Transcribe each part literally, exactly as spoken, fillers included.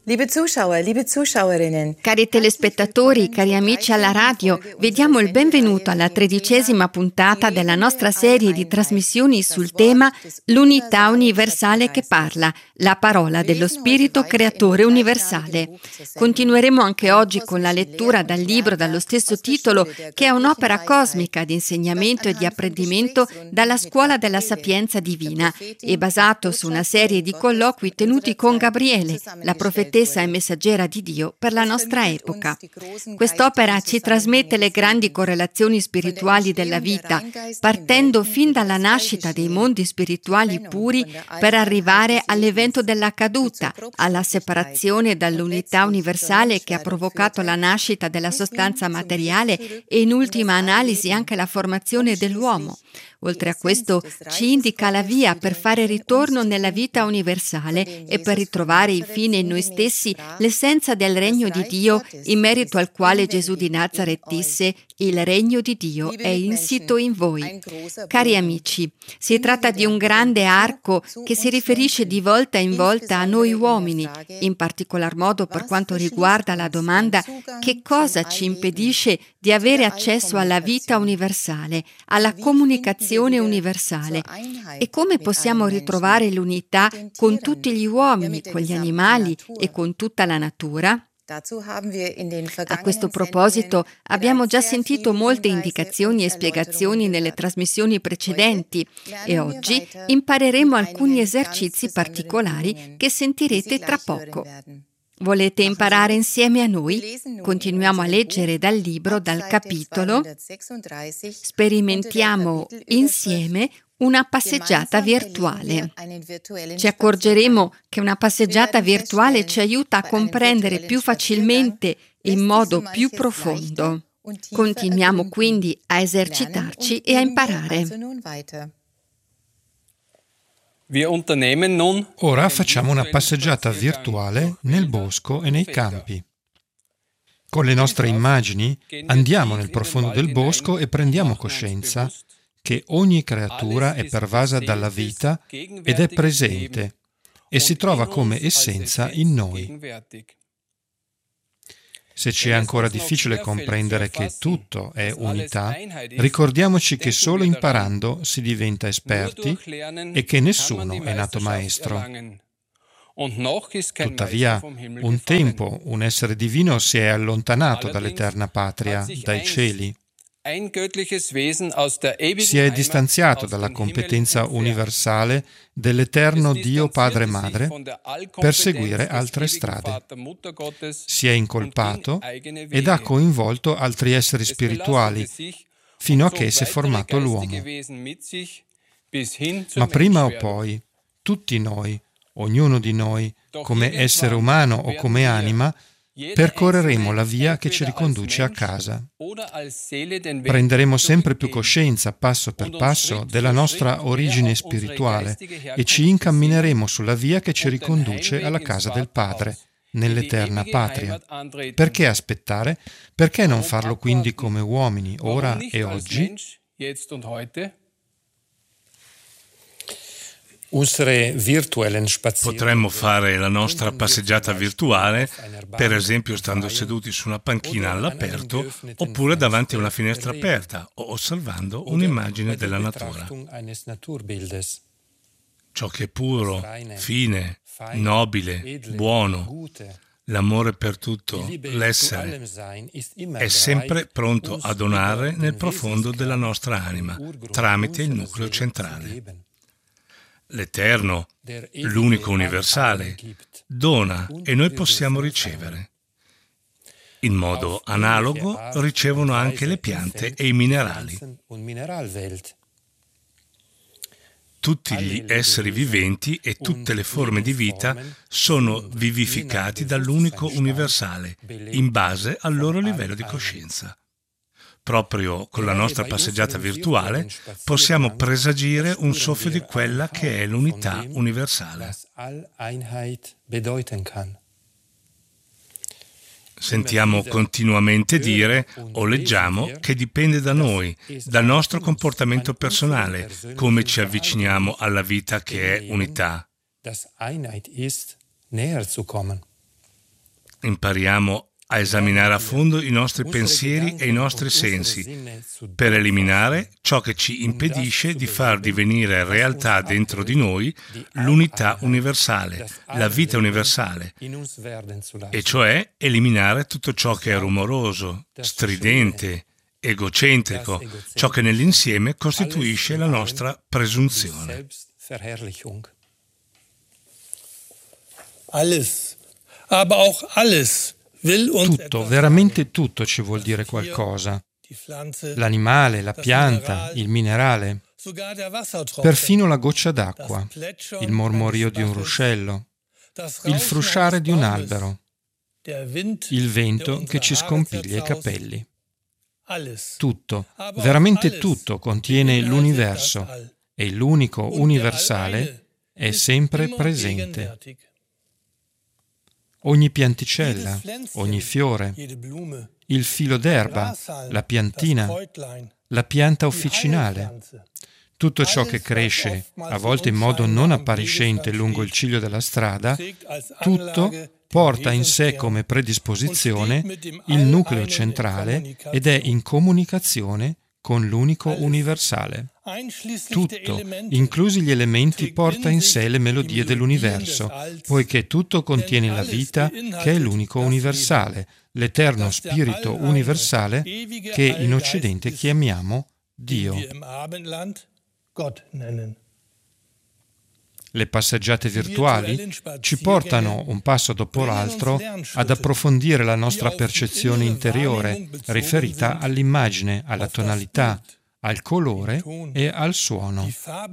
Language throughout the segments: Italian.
Liebe Zuschauer, liebe Zuschauerinnen. Cari telespettatori, cari amici alla radio, vi diamo il benvenuto alla tredicesima puntata della nostra serie di trasmissioni sul tema L'unità universale che parla, la parola dello Spirito Creatore universale. Continueremo anche oggi con la lettura dal libro dallo stesso titolo, che è un'opera cosmica di insegnamento e di apprendimento dalla Scuola della Sapienza Divina e basato su una serie di colloqui tenuti con Gabriele, la profetessa e messaggera di Dio per la nostra epoca. Quest'opera ci trasmette le grandi correlazioni spirituali della vita, partendo fin dalla nascita dei mondi spirituali puri per arrivare all'evento della caduta, alla separazione dall'unità universale che ha provocato la nascita della sostanza materiale e in ultima analisi anche la formazione dell'uomo. Oltre a questo ci indica la via per fare ritorno nella vita universale e per ritrovare infine in noi stessi l'essenza del regno di Dio in merito al quale Gesù di Nazaret disse: il regno di Dio è insito in voi. Cari amici, si tratta di un grande arco che si riferisce di volta in volta a noi uomini, in particolar modo per quanto riguarda la domanda che cosa ci impedisce di avere accesso alla vita universale, alla comunicazione universale e come possiamo ritrovare l'unità con tutti gli uomini, con gli animali e con tutta la natura? A questo proposito abbiamo già sentito molte indicazioni e spiegazioni nelle trasmissioni precedenti e oggi impareremo alcuni esercizi particolari che sentirete tra poco. Volete imparare insieme a noi? Continuiamo a leggere dal libro, dal capitolo. Sperimentiamo insieme una passeggiata virtuale. Ci accorgeremo che una passeggiata virtuale ci aiuta a comprendere più facilmente e in modo più profondo. Continuiamo quindi a esercitarci e a imparare. Ora facciamo una passeggiata virtuale nel bosco e nei campi. Con le nostre immagini andiamo nel profondo del bosco e prendiamo coscienza che ogni creatura è pervasa dalla vita ed è presente e si trova come essenza in noi. Se ci è ancora difficile comprendere che tutto è unità, ricordiamoci che solo imparando si diventa esperti e che nessuno è nato maestro. Tuttavia, un tempo un essere divino si è allontanato dall'eterna patria, dai cieli. Si è distanziato dalla competenza universale dell'eterno Dio Padre e Madre per seguire altre strade. Si è incolpato ed ha coinvolto altri esseri spirituali fino a che si è formato l'uomo. Ma prima o poi, tutti noi, ognuno di noi, come essere umano o come anima, percorreremo la via che ci riconduce a casa. Prenderemo sempre più coscienza, passo per passo, della nostra origine spirituale e ci incammineremo sulla via che ci riconduce alla casa del Padre, nell'eterna patria. Perché aspettare? Perché non farlo quindi come uomini, ora e oggi? Potremmo fare la nostra passeggiata virtuale, per esempio stando seduti su una panchina all'aperto, oppure davanti a una finestra aperta o osservando un'immagine della natura. Ciò che è puro, fine, nobile, buono, l'amore per tutto, l'essere, è sempre pronto a donare nel profondo della nostra anima, tramite il nucleo centrale. L'Eterno, l'unico universale, dona e noi possiamo ricevere. In modo analogo ricevono anche le piante e i minerali. Tutti gli esseri viventi e tutte le forme di vita sono vivificati dall'unico universale, in base al loro livello di coscienza. Proprio con la nostra passeggiata virtuale possiamo presagire un soffio di quella che è l'unità universale. Sentiamo continuamente dire o leggiamo che dipende da noi, dal nostro comportamento personale, come ci avviciniamo alla vita che è unità. Impariamo a esaminare a fondo i nostri pensieri e i nostri sensi per eliminare ciò che ci impedisce di far divenire realtà dentro di noi l'unità universale, la vita universale, e cioè eliminare tutto ciò che è rumoroso, stridente, egocentrico, ciò che nell'insieme costituisce la nostra presunzione. Alles, aber auch alles. Tutto, veramente tutto ci vuol dire qualcosa. L'animale, la pianta, il minerale, perfino la goccia d'acqua, il mormorio di un ruscello, il frusciare di un albero, il vento che ci scompiglia i capelli. Tutto, veramente tutto contiene l'universo e l'unico universale è sempre presente. Ogni pianticella, ogni fiore, il filo d'erba, la piantina, la pianta officinale, tutto ciò che cresce, a volte in modo non appariscente lungo il ciglio della strada, tutto porta in sé come predisposizione il nucleo centrale ed è in comunicazione con l'unico universale. Tutto, inclusi gli elementi, porta in sé le melodie dell'universo, poiché tutto contiene la vita che è l'unico universale, l'eterno spirito universale che in Occidente chiamiamo Dio. Le passeggiate virtuali ci portano un passo dopo l'altro ad approfondire la nostra percezione interiore riferita all'immagine, alla tonalità, al colore e al suono.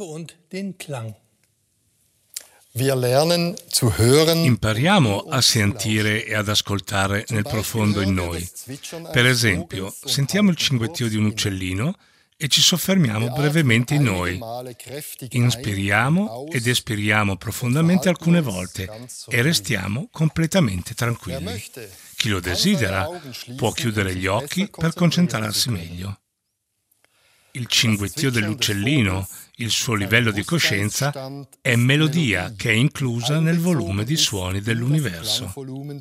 Impariamo a sentire e ad ascoltare nel profondo in noi. Per esempio, sentiamo il cinguettio di un uccellino e ci soffermiamo brevemente in noi. Inspiriamo ed espiriamo profondamente alcune volte e restiamo completamente tranquilli. Chi lo desidera può chiudere gli occhi per concentrarsi meglio. Il cinguettio dell'uccellino, il suo livello di coscienza, è melodia che è inclusa nel volume di suoni dell'universo.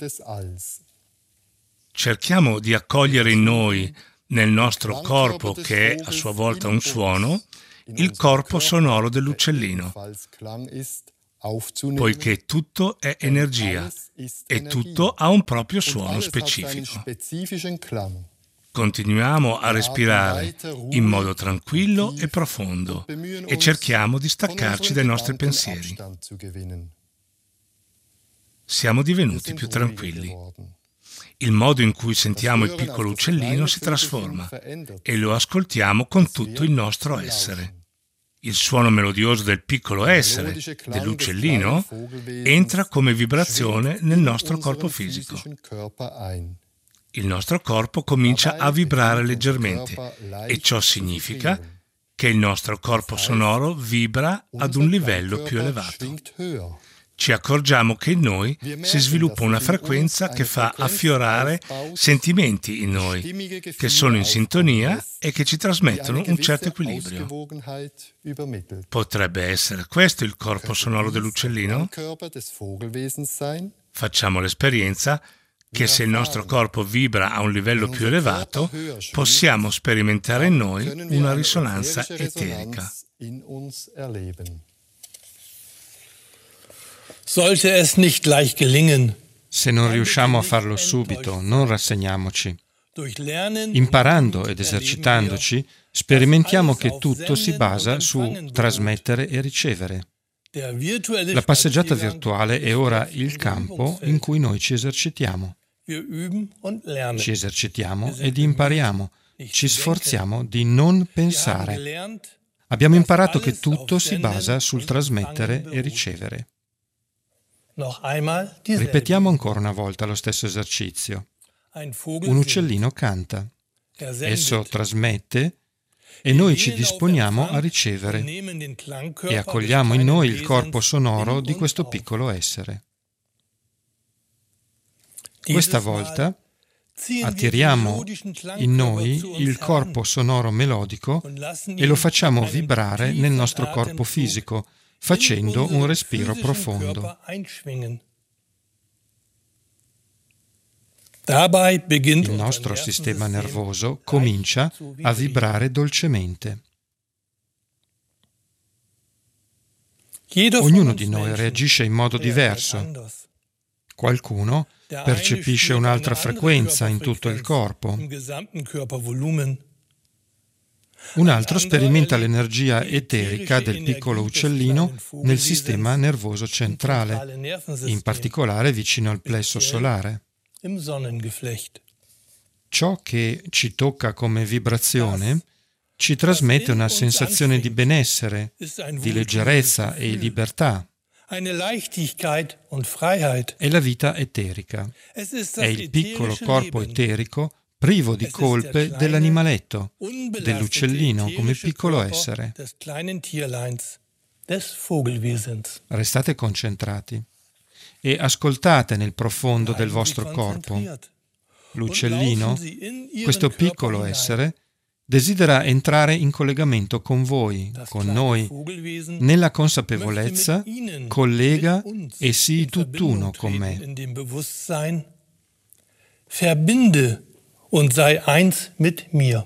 Cerchiamo di accogliere in noi, nel nostro corpo, che è a sua volta un suono, il corpo sonoro dell'uccellino, poiché tutto è energia e tutto ha un proprio suono specifico. Continuiamo a respirare in modo tranquillo e profondo e cerchiamo di staccarci dai nostri pensieri. Siamo divenuti più tranquilli. Il modo in cui sentiamo il piccolo uccellino si trasforma e lo ascoltiamo con tutto il nostro essere. Il suono melodioso del piccolo essere, dell'uccellino, entra come vibrazione nel nostro corpo fisico. Il nostro corpo comincia a vibrare leggermente e ciò significa che il nostro corpo sonoro vibra ad un livello più elevato. Ci accorgiamo che in noi si sviluppa una frequenza che fa affiorare sentimenti in noi, che sono in sintonia e che ci trasmettono un certo equilibrio. Potrebbe essere questo il corpo sonoro dell'uccellino? Facciamo l'esperienza che se il nostro corpo vibra a un livello più elevato, possiamo sperimentare in noi una risonanza eterica. Sollte es nicht gleich gelingen, se non riusciamo a farlo subito, non rassegniamoci. Imparando ed esercitandoci, sperimentiamo che tutto si basa su trasmettere e ricevere. La passeggiata virtuale è ora il campo in cui noi ci esercitiamo. Ci esercitiamo ed impariamo. Ci sforziamo di non pensare. Abbiamo imparato che tutto si basa sul trasmettere e ricevere. Ripetiamo ancora una volta lo stesso esercizio. Un uccellino canta. Esso trasmette e noi ci disponiamo a ricevere e accogliamo in noi il corpo sonoro di questo piccolo essere. Questa volta attiriamo in noi il corpo sonoro melodico e lo facciamo vibrare nel nostro corpo fisico, facendo un respiro profondo. Dabei beginnt Il nostro sistema nervoso comincia a vibrare dolcemente. Ognuno di noi reagisce in modo diverso. Qualcuno percepisce un'altra frequenza in tutto il corpo. Un altro sperimenta l'energia eterica del piccolo uccellino nel sistema nervoso centrale, in particolare vicino al plesso solare. Ciò che ci tocca come vibrazione ci trasmette una sensazione di benessere, di leggerezza e libertà. È la vita eterica. È il piccolo corpo eterico privo di colpe dell'animaletto, dell'uccellino come piccolo essere. Restate concentrati e ascoltate nel profondo del vostro corpo. L'uccellino, questo piccolo essere, desidera entrare in collegamento con voi, con noi, nella consapevolezza, collega e sii tutt'uno con me. Verbinde und sei eins mit mir.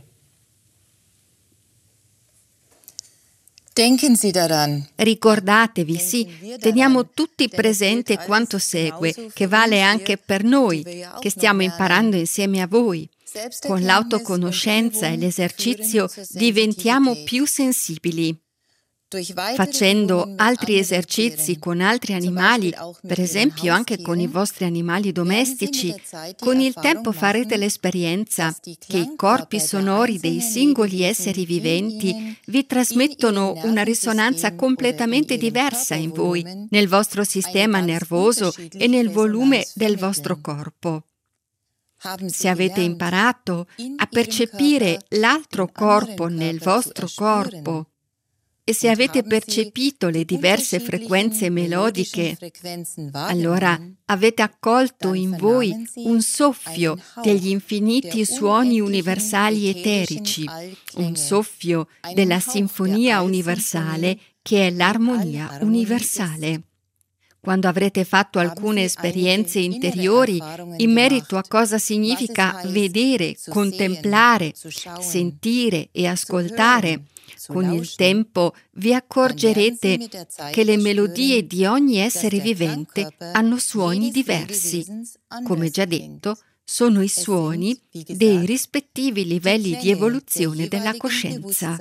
Denken Sie daran. Ricordatevi, sì, teniamo tutti presente quanto segue, che vale anche per noi, che stiamo imparando insieme a voi. Con l'autoconoscenza e l'esercizio diventiamo più sensibili. Facendo altri esercizi con altri animali, per esempio anche con i vostri animali domestici, con il tempo farete l'esperienza che i corpi sonori dei singoli esseri viventi vi trasmettono una risonanza completamente diversa in voi, nel vostro sistema nervoso e nel volume del vostro corpo. Se avete imparato a percepire l'altro corpo nel vostro corpo, e se avete percepito le diverse frequenze melodiche, allora avete accolto in voi un soffio degli infiniti suoni universali eterici, un soffio della sinfonia universale che è l'armonia universale. Quando avrete fatto alcune esperienze interiori in merito a cosa significa vedere, contemplare, sentire e ascoltare, con il tempo vi accorgerete che le melodie di ogni essere vivente hanno suoni diversi. Come già detto, sono i suoni dei rispettivi livelli di evoluzione della coscienza.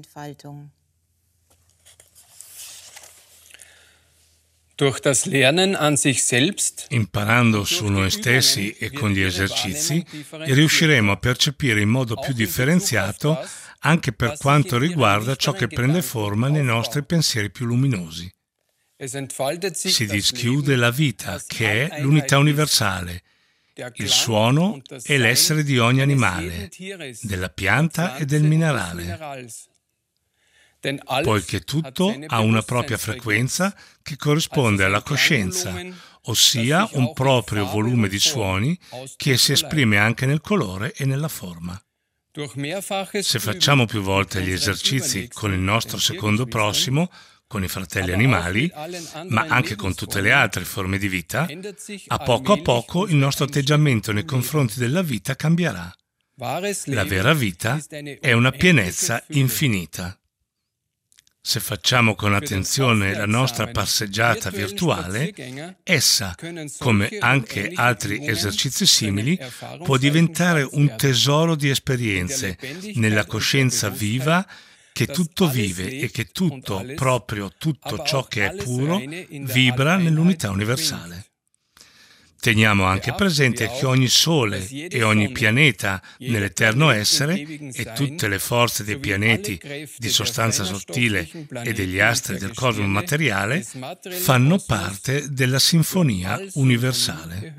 Imparando su noi stessi e con gli esercizi, riusciremo a percepire in modo più differenziato anche per quanto riguarda ciò che prende forma nei nostri pensieri più luminosi. Si dischiude la vita, che è l'unità universale, il suono e l'essere di ogni animale, della pianta e del minerale, poiché tutto ha una propria frequenza che corrisponde alla coscienza, ossia un proprio volume di suoni che si esprime anche nel colore e nella forma. Se facciamo più volte gli esercizi con il nostro secondo prossimo, con i fratelli animali, ma anche con tutte le altre forme di vita, a poco a poco il nostro atteggiamento nei confronti della vita cambierà. La vera vita è una pienezza infinita. Se facciamo con attenzione la nostra passeggiata virtuale, essa, come anche altri esercizi simili, può diventare un tesoro di esperienze nella coscienza viva che tutto vive e che tutto, proprio tutto ciò che è puro, vibra nell'unità universale. Teniamo anche presente che ogni sole e ogni pianeta nell'eterno essere e tutte le forze dei pianeti di sostanza sottile e degli astri del cosmo materiale fanno parte della sinfonia universale.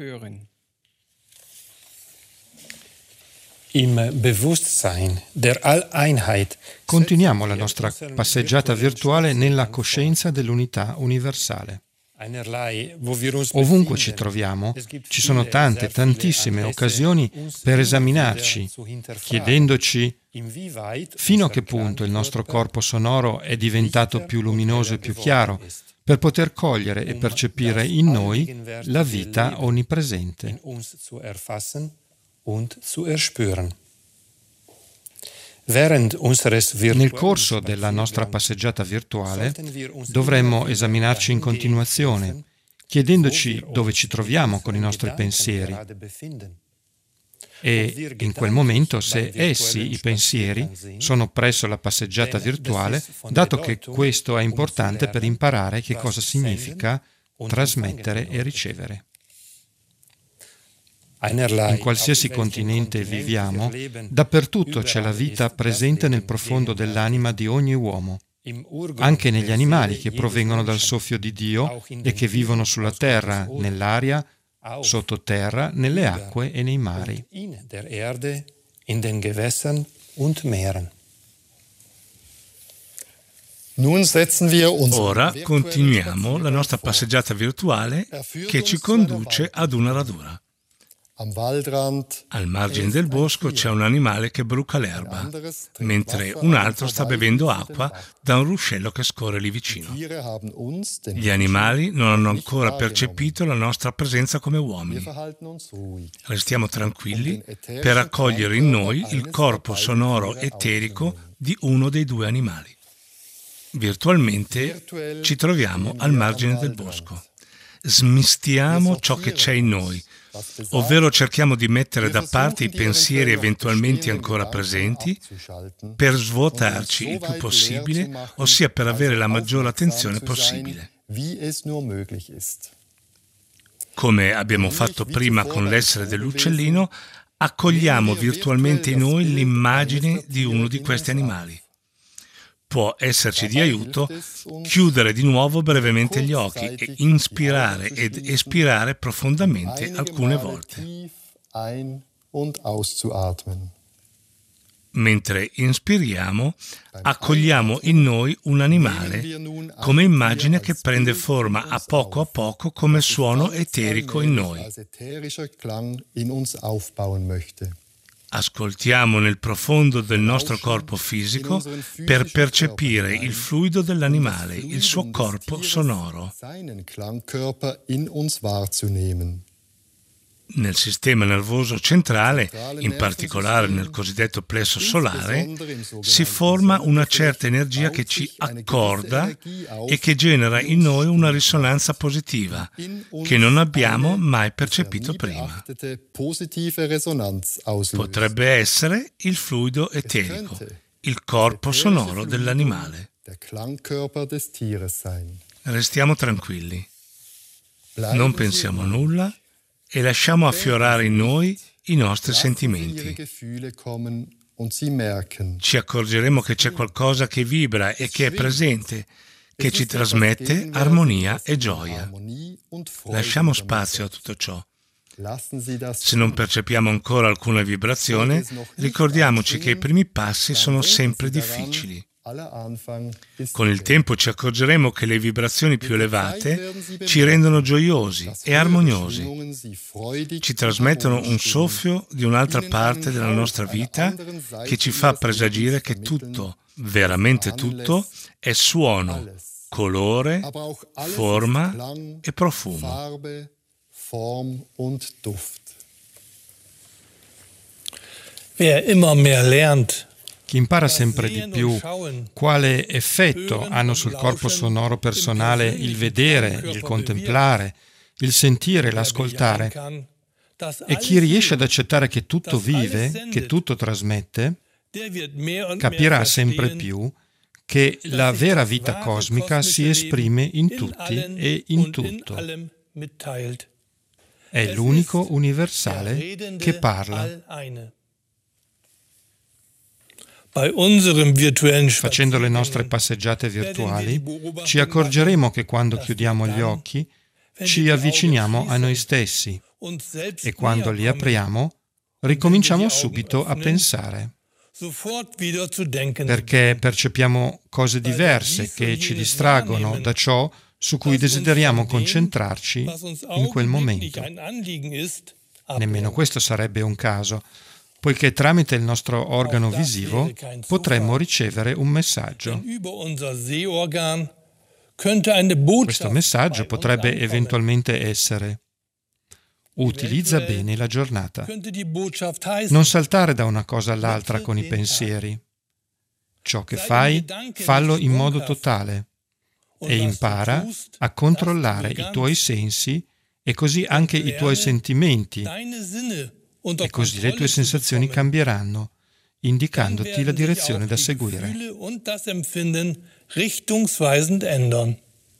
Im Bewusstsein der All-Einheit continuiamo la nostra passeggiata virtuale nella coscienza dell'unità universale. Ovunque ci troviamo, ci sono tante, tantissime occasioni per esaminarci, chiedendoci fino a che punto il nostro corpo sonoro è diventato più luminoso e più chiaro, per poter cogliere e percepire in noi la vita onnipresente. Nel corso della nostra passeggiata virtuale dovremmo esaminarci in continuazione, chiedendoci dove ci troviamo con i nostri pensieri. E in quel momento, se essi, i pensieri, sono presso la passeggiata virtuale, dato che questo è importante per imparare che cosa significa trasmettere e ricevere. In qualsiasi continente viviamo, dappertutto c'è la vita presente nel profondo dell'anima di ogni uomo, anche negli animali che provengono dal soffio di Dio e che vivono sulla terra, nell'aria, sottoterra, nelle acque e nei mari. Ora continuiamo la nostra passeggiata virtuale che ci conduce ad una radura. Al margine del bosco c'è un animale che bruca l'erba, mentre un altro sta bevendo acqua da un ruscello che scorre lì vicino. Gli animali non hanno ancora percepito la nostra presenza come uomini. Restiamo tranquilli per accogliere in noi il corpo sonoro eterico di uno dei due animali. Virtualmente ci troviamo al margine del bosco. Smistiamo ciò che c'è in noi, ovvero cerchiamo di mettere da parte i pensieri eventualmente ancora presenti per svuotarci il più possibile, ossia per avere la maggiore attenzione possibile. Come abbiamo fatto prima con l'essere dell'uccellino, accogliamo virtualmente in noi l'immagine di uno di questi animali. Può esserci di aiuto chiudere di nuovo brevemente gli occhi e inspirare ed espirare profondamente alcune volte. Mentre inspiriamo, accogliamo in noi un animale come immagine che prende forma a poco a poco come suono eterico in noi. Ascoltiamo nel profondo del nostro corpo fisico per percepire il fluido dell'animale, il suo corpo sonoro. Nel sistema nervoso centrale, in particolare nel cosiddetto plesso solare, si forma una certa energia che ci accorda e che genera in noi una risonanza positiva che non abbiamo mai percepito prima. Potrebbe essere il fluido eterico, il corpo sonoro dell'animale. Restiamo tranquilli. Non pensiamo a nulla e lasciamo affiorare in noi i nostri sentimenti. Ci accorgeremo che c'è qualcosa che vibra e che è presente, che ci trasmette armonia e gioia. Lasciamo spazio a tutto ciò. Se non percepiamo ancora alcuna vibrazione, ricordiamoci che i primi passi sono sempre difficili. Con il tempo ci accorgeremo che le vibrazioni più elevate ci rendono gioiosi e armoniosi, ci trasmettono un soffio di un'altra parte della nostra vita che ci fa presagire che tutto, veramente tutto, è suono, colore, forma e profumo. Wer immer mehr lernt, Chi impara sempre di più quale effetto hanno sul corpo sonoro personale il vedere, il contemplare, il sentire, l'ascoltare, e chi riesce ad accettare che tutto vive, che tutto trasmette, capirà sempre più che la vera vita cosmica si esprime in tutti e in tutto. È l'unico universale che parla. Facendo le nostre passeggiate virtuali, ci accorgeremo che quando chiudiamo gli occhi, ci avviciniamo a noi stessi e quando li apriamo, ricominciamo subito a pensare, perché percepiamo cose diverse che ci distraggono da ciò su cui desideriamo concentrarci in quel momento. Nemmeno questo sarebbe un caso, poiché tramite il nostro organo visivo potremmo ricevere un messaggio. könnte eine Botschaft Questo messaggio bei uns potrebbe ankommen. eventualmente essere: utilizza bene la giornata. Könnte die Botschaft heißen, Non saltare da una cosa all'altra con i pensieri. Ciò che fai, fallo in modo totale e impara a controllare i tuoi sensi e così anche i tuoi sentimenti, deine Sinne unter e così le Kontrolle tue zu sensazioni bekommen. cambieranno, Dann indicandoti la werden sich direzione auch da die seguire. Gefühle und das Empfinden richtungsweisend ändern.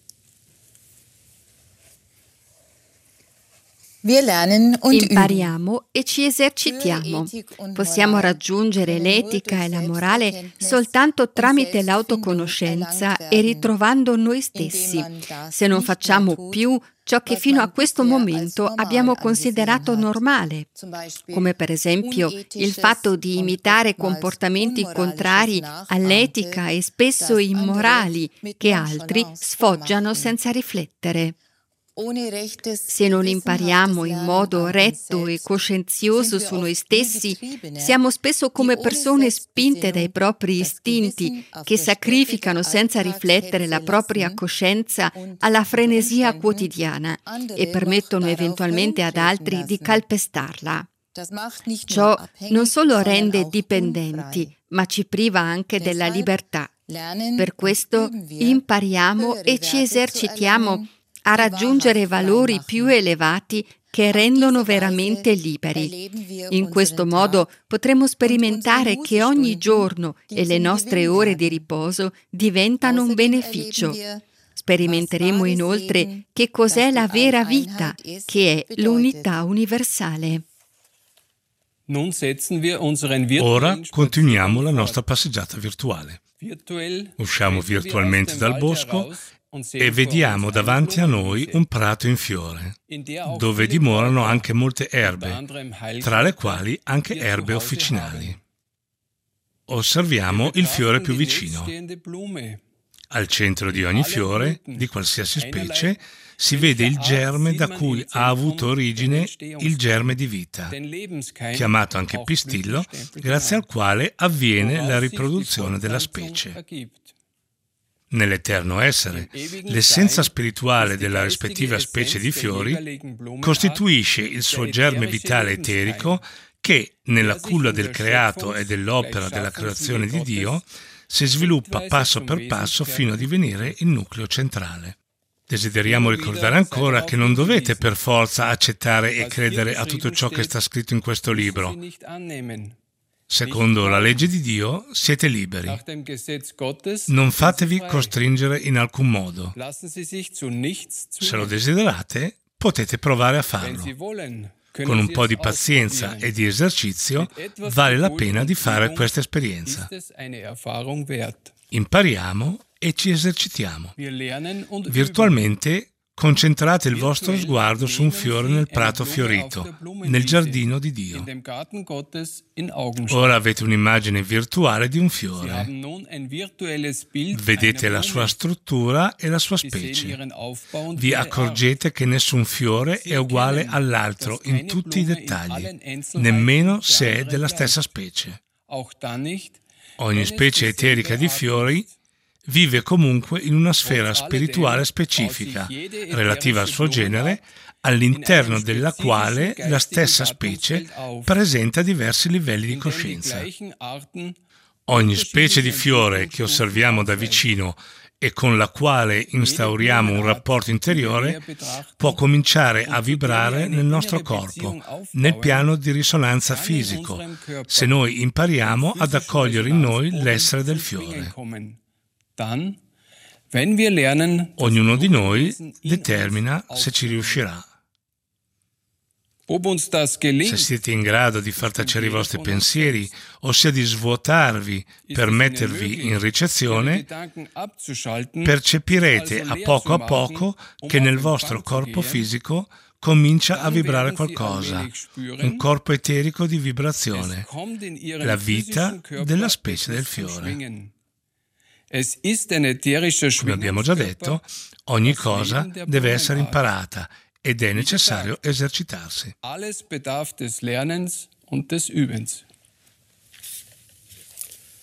Wir lernen und üben. Impariamo e ci esercitiamo. Possiamo raggiungere l'etica e la morale soltanto tramite l'autoconoscenza e ritrovando noi stessi. Se non facciamo più ciò che fino a questo momento abbiamo considerato normale, come per esempio il fatto di imitare comportamenti contrari all'etica e spesso immorali che altri sfoggiano senza riflettere. Se non impariamo in modo retto e coscienzioso su noi stessi, siamo spesso come persone spinte dai propri istinti che sacrificano senza riflettere la propria coscienza alla frenesia quotidiana e permettono eventualmente ad altri di calpestarla. Ciò non solo rende dipendenti, ma ci priva anche della libertà. Per questo impariamo e ci esercitiamo a raggiungere valori più elevati che rendono veramente liberi. In questo modo potremo sperimentare che ogni giorno e le nostre ore di riposo diventano un beneficio. Sperimenteremo inoltre che cos'è la vera vita, che è l'unità universale. Ora continuiamo la nostra passeggiata virtuale. Usciamo virtualmente dal bosco e vediamo davanti a noi un prato in fiore, dove dimorano anche molte erbe, tra le quali anche erbe officinali. Osserviamo il fiore più vicino. Al centro di ogni fiore, di qualsiasi specie, si vede il germe da cui ha avuto origine il germe di vita, chiamato anche pistillo, grazie al quale avviene la riproduzione della specie. Nell'eterno essere, l'essenza spirituale della rispettiva specie di fiori costituisce il suo germe vitale eterico che, nella culla del creato e dell'opera della creazione di Dio, si sviluppa passo per passo fino a divenire il nucleo centrale. Desideriamo ricordare ancora che non dovete per forza accettare e credere a tutto ciò che sta scritto in questo libro. Secondo la legge di Dio siete liberi. Non fatevi costringere in alcun modo. Se lo desiderate, potete provare a farlo. Con un po' di pazienza e di esercizio vale la pena di fare questa esperienza. Impariamo e ci esercitiamo. Virtualmente concentrate il vostro sguardo su un fiore nel prato fiorito, nel giardino di Dio. Ora avete un'immagine virtuale di un fiore. Vedete la sua struttura e la sua specie. Vi accorgete che nessun fiore è uguale all'altro in tutti i dettagli, nemmeno se è della stessa specie. Ogni specie eterica di fiori vive comunque in una sfera spirituale specifica, relativa al suo genere, all'interno della quale la stessa specie presenta diversi livelli di coscienza. Ogni specie di fiore che osserviamo da vicino e con la quale instauriamo un rapporto interiore può cominciare a vibrare nel nostro corpo, nel piano di risonanza fisico, se noi impariamo ad accogliere in noi l'essere del fiore. Ognuno di noi determina se ci riuscirà. Se siete in grado di far tacere i vostri pensieri, ossia di svuotarvi per mettervi in ricezione, percepirete a poco a poco che nel vostro corpo fisico comincia a vibrare qualcosa, un corpo eterico di vibrazione, la vita della specie del fiore. Come abbiamo già detto, ogni cosa deve essere imparata ed è necessario esercitarsi.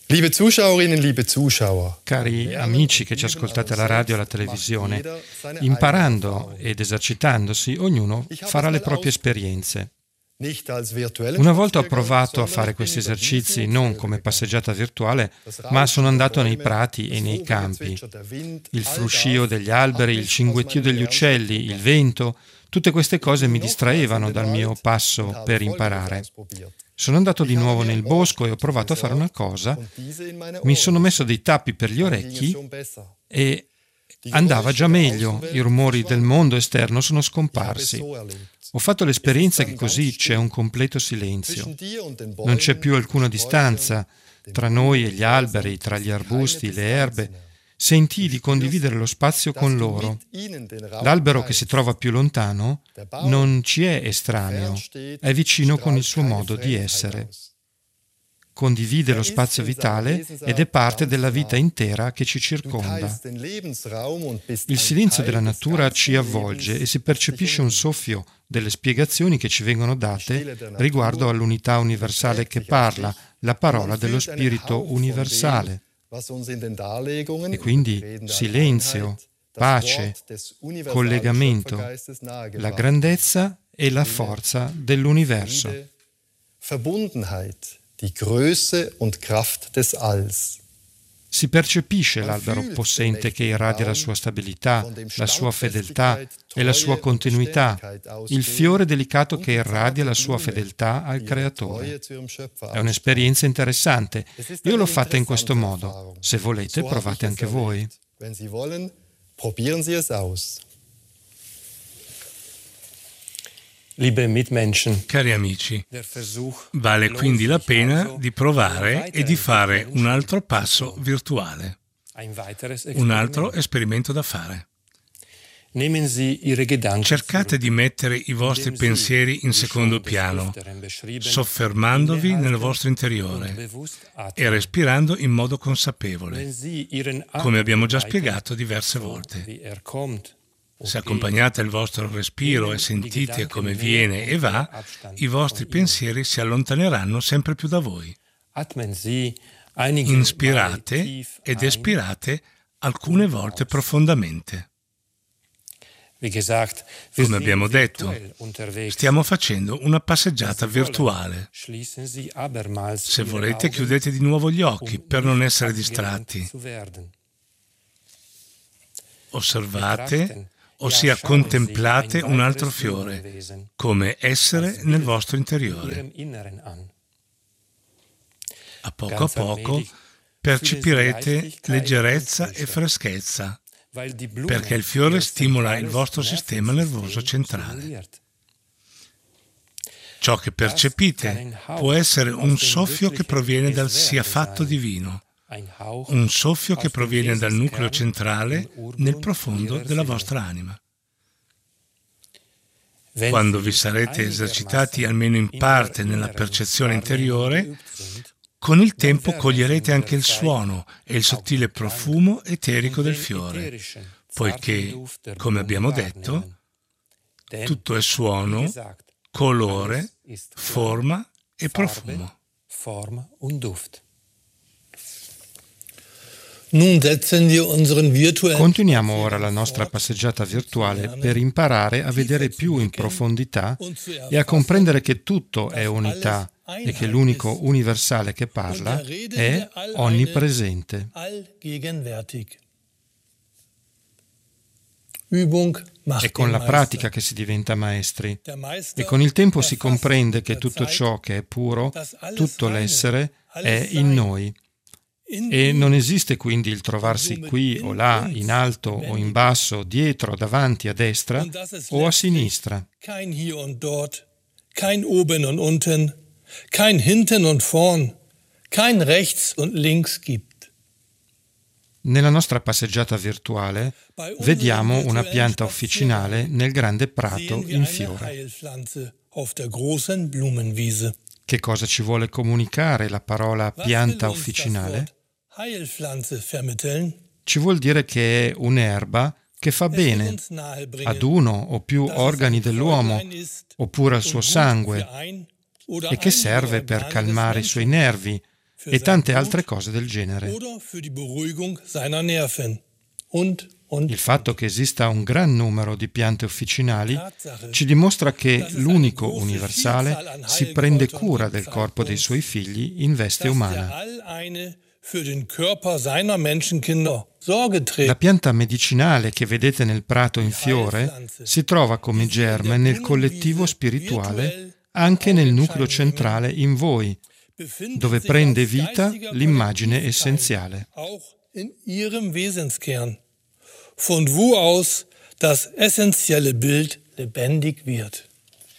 Liebe Zuschauerinnen, liebe Zuschauer. Cari amici che ci ascoltate alla radio e alla televisione, imparando ed esercitandosi, ognuno farà le proprie esperienze. Una volta ho provato a fare questi esercizi non come passeggiata virtuale, ma sono andato nei prati e nei campi. Il fruscio degli alberi, il cinguettio degli uccelli, il vento, tutte queste cose mi distraevano dal mio passo per imparare. Sono andato di nuovo nel bosco e ho provato a fare una cosa. Mi sono messo dei tappi per gli orecchi e andava già meglio. I rumori del mondo esterno sono scomparsi. Ho fatto l'esperienza che così c'è un completo silenzio. Non c'è più alcuna distanza tra noi e gli alberi, tra gli arbusti, le erbe. Sentii di condividere lo spazio con loro. L'albero che si trova più lontano non ci è estraneo, è vicino con il suo modo di essere. Condivide lo spazio vitale ed è parte della vita intera che ci circonda. Il silenzio della natura ci avvolge e si percepisce un soffio delle spiegazioni che ci vengono date riguardo all'unità universale che parla, la parola dello Spirito universale. E quindi silenzio, pace, collegamento, la grandezza e la forza dell'universo. Verbundenheit, die Größe und Kraft des Alls. Si percepisce l'albero possente che irradia la sua stabilità, la sua fedeltà e la sua continuità, il fiore delicato che irradia la sua fedeltà al Creatore. È un'esperienza interessante. Io l'ho fatta in questo modo. Se volete, provate anche voi. Cari amici, vale quindi la pena di provare e di fare un altro passo virtuale, un altro esperimento da fare. Cercate di mettere i vostri pensieri in secondo piano, soffermandovi nel vostro interiore e respirando in modo consapevole, come abbiamo già spiegato diverse volte. Se accompagnate il vostro respiro e sentite come viene e va, i vostri pensieri si allontaneranno sempre più da voi. Inspirate ed espirate alcune volte profondamente. Come abbiamo detto, stiamo facendo una passeggiata virtuale. Se volete, chiudete di nuovo gli occhi per non essere distratti. Osservate, ossia contemplate un altro fiore, come essere nel vostro interiore. A poco a poco percepirete leggerezza e freschezza, perché il fiore stimola il vostro sistema nervoso centrale. Ciò che percepite può essere un soffio che proviene dal sia fatto divino, un soffio che proviene dal nucleo centrale nel profondo della vostra anima. Quando vi sarete esercitati almeno in parte nella percezione interiore, con il tempo coglierete anche il suono e il sottile profumo eterico del fiore, poiché, come abbiamo detto, tutto è suono, colore, forma e profumo. Continuiamo ora la nostra passeggiata virtuale per imparare a vedere più in profondità e a comprendere che tutto è unità e che l'unico universale che parla è onnipresente. È con la pratica che si diventa maestri e con il tempo si comprende che tutto ciò che è puro, tutto l'essere, è in noi. E non esiste quindi il trovarsi qui o là, in alto o in basso, dietro, davanti, a destra o a sinistra. Kein hier und dort, kein oben und unten, kein hinten und vorn, kein rechts und links gibt. Nella nostra passeggiata virtuale vediamo una pianta officinale nel grande prato in fiore. Che cosa ci vuole comunicare la parola pianta officinale? Ci vuol dire che è un'erba che fa bene ad uno o più organi dell'uomo oppure al suo sangue e che serve per calmare i suoi nervi, e tante altre cose del genere. oder für die Beruhigung seiner Nerven. Und, und, Il fatto che esista un gran numero di piante officinali Tatsache, ci dimostra che dass es eine l'unico große universale Vielzahl an si prende Heilkräutern cura gibt, del zeigt corpo dei uns, suoi figli in veste dass der umana. Alleine für den Körper seiner Menschenkinder Sorge La trägt. pianta medicinale che vedete nel prato in fiore si trova come germe nel collettivo spirituale anche nel nucleo centrale in voi, befindet dove sich prende als vita geistiger l'immagine Kollektivteil, essenziale. auch in ihrem Wesenskern, von wo aus das essentielle Bild lebendig wird.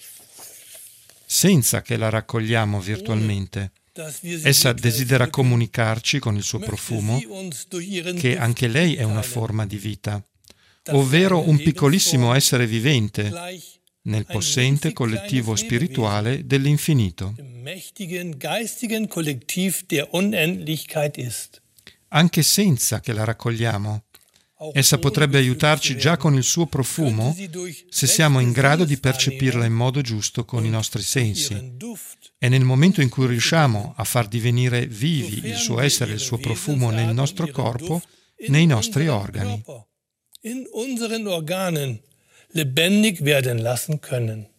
Senza che la raccogliamo virtualmente, Dass wir sie essa virtuell desidera pflücken, comunicarci con il suo möchte profumo sie uns durch ihren che Duft anche lei è una mitteilen, forma di vita, dass ovvero eine un piccolissimo Lebensform essere vivente gleich nel ein possente winzig collettivo kleines spirituale dell'infinito. im mächtigen geistigen Kollektiv der Unendlichkeit ist. Anche senza che la raccogliamo, Auch essa ohne potrebbe geführt aiutarci zu già werden, con il suo könnte profumo sie durch se siamo in grado di rechte percepirla in Sinneswahrnehmung modo giusto con i und nostri durch sensi. ihren Duft, E nel momento in cui riusciamo a far divenire vivi il sofern suo wir essere e il ihre suo profumo nel Wesensart nostro und ihren corpo, Duft in nei nostri unserem organi. Körper, in unseren Organen lebendig werden lassen können.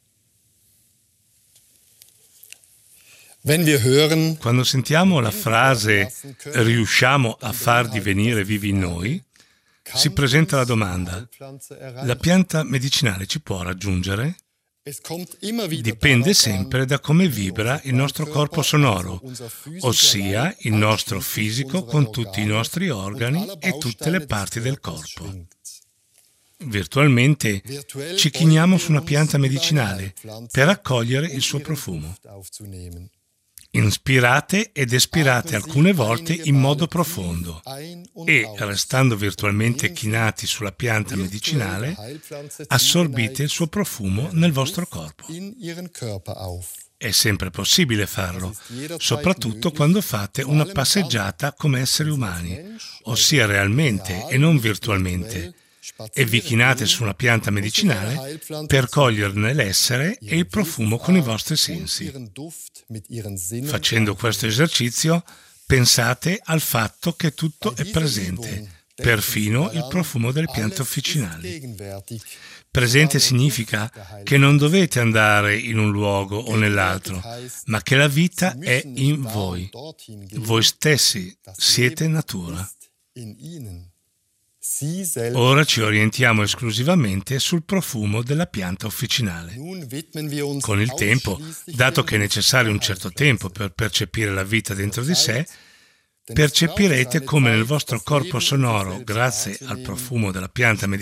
Wenn wir hören, Quando sentiamo la frase riusciamo a far divenire vivi in noi, si presenta la domanda: la pianta medicinale ci può raggiungere? es kommt immer wieder Dipende darauf an, sempre da come vibra il nostro corpo sonoro, ossia il nostro fisico con tutti i nostri organi e tutte le parti del corpo. Virtualmente ci chiniamo su una pianta medicinale per accogliere il suo profumo. Inspirate ed espirate alcune volte in modo profondo e, restando virtualmente chinati sulla pianta medicinale, assorbite il suo profumo nel vostro corpo. È sempre possibile farlo, soprattutto quando fate una passeggiata come esseri umani, ossia realmente e non virtualmente, e vi chinate su una pianta medicinale per coglierne l'essere e il profumo con i vostri sensi. Facendo questo esercizio, pensate al fatto che tutto è presente, perfino il profumo delle piante officinali. Presente significa che non dovete andare in un luogo o nell'altro, ma che la vita è in voi. Voi stessi siete natura. Ora ci orientiamo esclusivamente sul profumo della pianta officinale. Con il tempo, dato che è necessario un certo tempo per percepire la vita dentro di sé, percepirete come nel vostro corpo sonoro, grazie al profumo della pianta medicinale,